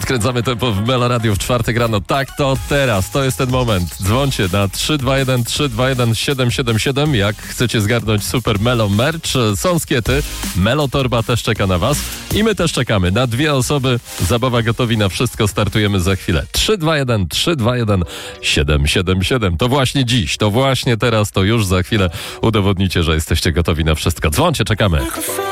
Podkręcamy tempo w Melo Radio w czwartek rano. Tak, to teraz, to jest ten moment. Dzwońcie na 321 321 777, jak chcecie zgarnąć super Melo merch. Są skiety, Melo torba też czeka na was i my też czekamy na 2 osoby. Zabawa gotowi na wszystko, startujemy za chwilę. 321 321 777. To właśnie dziś, to właśnie teraz, to już za chwilę udowodnicie, że jesteście gotowi na wszystko. Dzwońcie, czekamy.